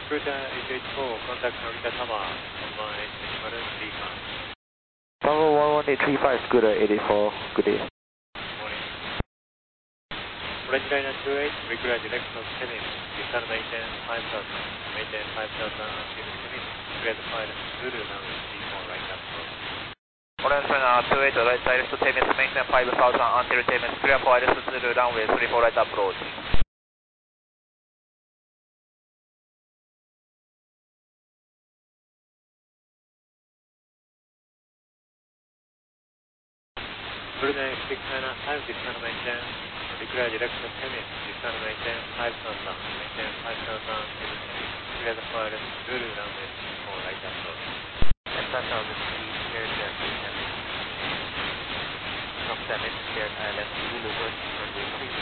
Cruiser 884, contact Narita Tower, 11835. Bravo 11835, Scooter 84, good day. Morning. Orange Liner 28, require direction of 10 minutes. Descend maintain 5000. Maintain 5000 until 10 minutes. Clear the flight Zulu runway 34 right approach. Orange Liner 28, right direct to 10 minutes. Maintain 5000 until 10 minutes. Clear for ILS Zulu runway 34 right approach. Brunei 695, descend maintain. Require direction of 10 minutes. Descend maintain 5000. Maintain 5000 until 10 minutes. Clear the flight Zulu runway 34 right approach. Atlanta with cleared from 10 minutes. Cleared ILS Zulu 33.